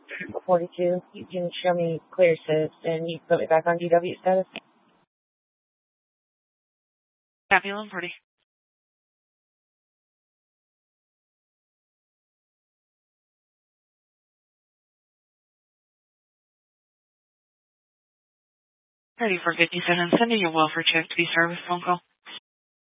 42. You can show me clear assist, and you can put me back on DW status. Copy, 1140. Ready for 57. Sending your welfare check to be service phone call.